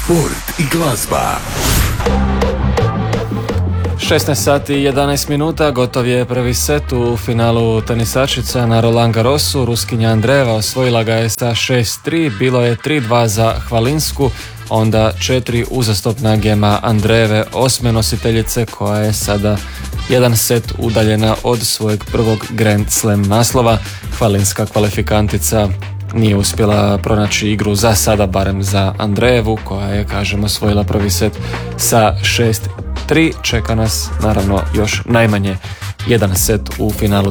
sport i glazba. 16 sati i 11 minuta, gotov je prvi set u finalu tenisačica na Roland Garrosu. Ruskinja Andreeva osvojila ga je sa 6-3, bilo je 3-2 za Hvalinsku, onda 4 uzastopna gema Andreeve, osme nositeljice, koja je sada jedan set udaljena od svojeg prvog Grand Slam naslova. Hvalinska kvalifikantica nije uspjela pronaći igru za sada, barem za Andreevu, koja je, kažem, osvojila prvi set sa 6-3. Čeka nas naravno još najmanje jedan set u finalu